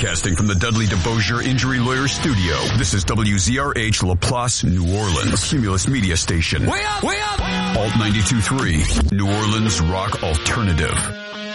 Broadcasting from the Dudley DeBosier Injury Lawyer Studio, this is WZRH LaPlace, New Orleans, Cumulus Media Station. Way up! Way up! Alt 92.3, New Orleans Rock Alternative.